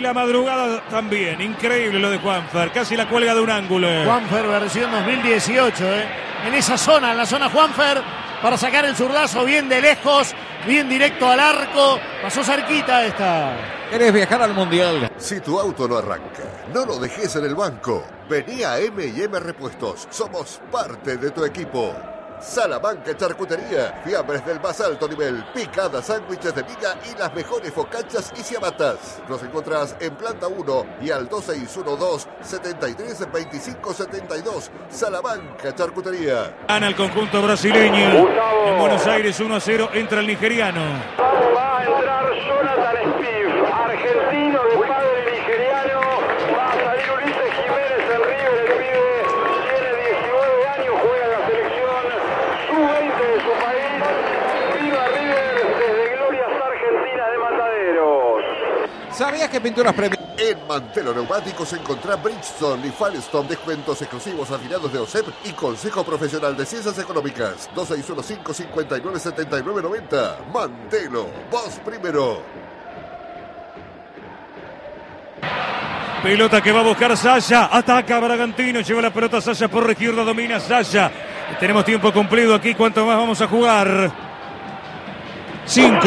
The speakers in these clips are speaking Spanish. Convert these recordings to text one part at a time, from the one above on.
la madrugada también. Increíble lo de Juanfer, casi la cuelga de un ángulo. Juanfer versión 2018, en esa zona, en la zona Juanfer, para sacar el zurdazo bien de lejos, bien directo al arco. Pasó cerquita esta. ¿Querés viajar al Mundial? Si tu auto no arranca, no lo dejes en el banco. Vení a M&M Repuestos. Somos parte de tu equipo. Salamanca Charcutería, fiambres del más alto nivel, picadas, sándwiches de miga y las mejores focachas y ciabatas. Nos encontrás en planta 1 y al 2612-732572. Salamanca Charcutería. Gana el conjunto brasileño. En Buenos Aires 1-0 entra el nigeriano. Va a entrar Jonathan Spieth, argentino de padre nigeriano. Va a salir Ulises Jiménez, el River, el pibe tiene 19 años, juega en la selección sub-20 de su país. Viva River desde Glorias Argentinas de Mataderos. ¿Sabías que Pinturas Premium? En Mantelo Neumáticos encontrá Bridgestone y Firestone, descuentos exclusivos afiliados de OSEP y Consejo Profesional de Ciencias Económicas. 2615-597990. Mantelo, vos primero. Pelota que va a buscar Sasha. Ataca Bragantino. Lleva la pelota Sasha por izquierda. Domina Sasha. Tenemos tiempo cumplido aquí. ¿Cuánto más vamos a jugar? 5.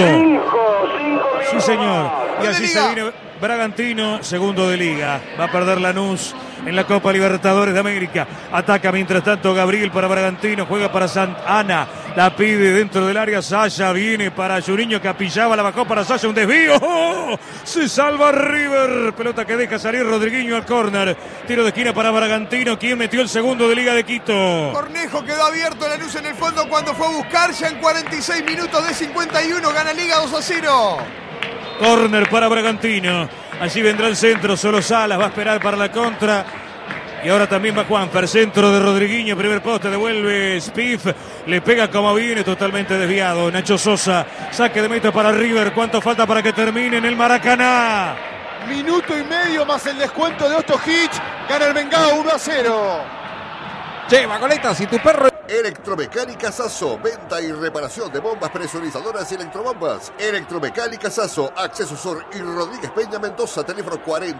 Sí, señor. Y así se viene Bragantino, segundo de liga. Va a perder Lanús en la Copa Libertadores de América. Ataca mientras tanto Gabriel para Bragantino. Juega para Santana. La pide dentro del área. Sasha viene para Juninho. Capillaba, la bajó para Sasha. Un desvío. ¡Oh! Se salva River. Pelota que deja salir Rodriguinho al córner. Tiro de esquina para Bragantino. ¿Quién metió el segundo de Liga de Quito? Cornejo quedó abierto. Lanús en el fondo cuando fue a buscar. Ya en 46 minutos de 51. Gana Liga 2-0. Córner para Bragantino. Allí vendrá el centro. Solo Salas va a esperar para la contra. Y ahora también va Juanfer, centro de Rodriguinho, primer poste, devuelve Spieth, le pega como viene, totalmente desviado. Nacho Sosa, saque de meta para River. ¿Cuánto falta para que termine en el Maracaná? Minuto y medio más el descuento de Otto Hitch. Gana el Bengao 1-0. Lleva coletas y tu perro. Electromecánica Sasso, venta y reparación de bombas presurizadoras y electrobombas. Electromecánica Sasso, Acceso Sur y Rodríguez Peña Mendoza, teléfono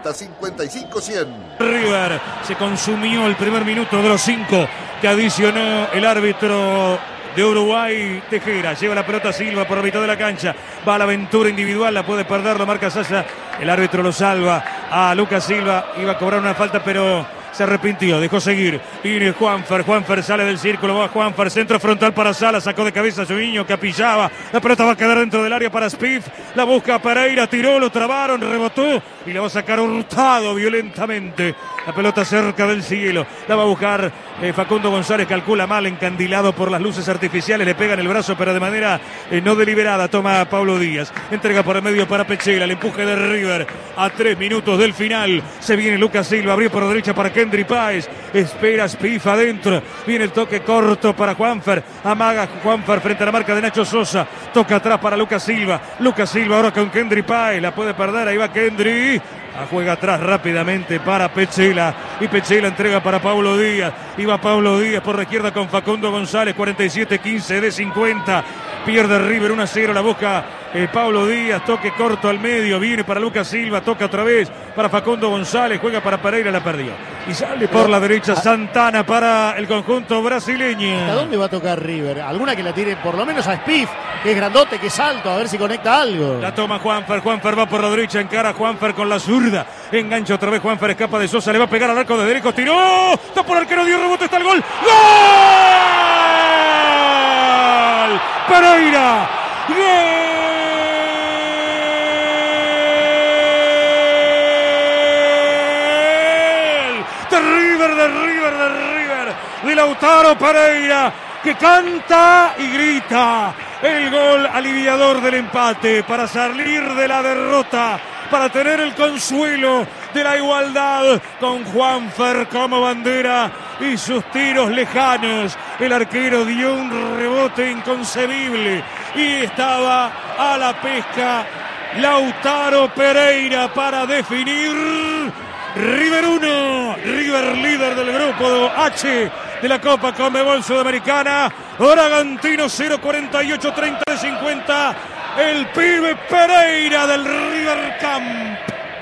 40-55-100. River se consumió el primer minuto de los 5 que adicionó el árbitro de Uruguay, Tejera. Lleva la pelota Silva por la mitad de la cancha. Va a la aventura individual, la puede perder, lo marca Sasha. El árbitro lo salva a Lucas Silva. Iba a cobrar una falta, pero se arrepintió, dejó seguir. Viene Juanfer sale del círculo, va Juanfer, centro frontal para Sala, sacó de cabeza a Juninho, Capillaba. La pelota va a quedar dentro del área para Spieth. La busca Pereira, tiró, lo trabaron, rebotó y la va a sacar Hurtado violentamente. La pelota cerca del cielo. La va a buscar Facundo González, calcula mal, encandilado por las luces artificiales. Le pega en el brazo, pero de manera no deliberada. Toma Pablo Díaz. Entrega por el medio para Pechela. El empuje de River a 3 minutos del final. Se viene Lucas Silva. Abrió por la derecha para Kendry Páez. Espera Spieth adentro. Viene el toque corto para Juanfer. Amaga Juanfer frente a la marca de Nacho Sosa. Toca atrás para Lucas Silva. Lucas Silva ahora con Kendry Páez. La puede perder. Ahí va Kendry. Juega atrás rápidamente para Pechela. Y Pechela entrega para Pablo Díaz. Iba Pablo Díaz por la izquierda con Facundo González. 47-15 de 50. Pierde River 1-0. La busca Pablo Díaz. Toque corto al medio. Viene para Lucas Silva. Toca otra vez para Facundo González. Juega para Pereira. La perdió. Y sale por la derecha Santana para el conjunto brasileño. ¿Hasta dónde va a tocar River? Alguna que la tire por lo menos a Spieth, que es grandote, que es alto, a ver si conecta algo. La toma Juanfer. Juanfer va por la derecha. Encara a Juanfer con la zurda. Engancha otra vez Juanfer. Escapa de Sosa. Le va a pegar al arco de Dereco. Tiró. Está por el arquero. Dio rebote. Está el gol. ¡Gol! Pereira. ¡Gol! De River. De Lautaro Pereira, que canta y grita. El gol aliviador del empate para salir de la derrota, para tener el consuelo de la igualdad, con Juanfer como bandera y sus tiros lejanos. El arquero dio un rebote inconcebible y estaba a la pesca Lautaro Pereira para definir. River 1, River líder del grupo H de la Copa Conmebol Sudamericana. Bragantino 0, 48-30 de 50. El pibe Pereira del River Camp.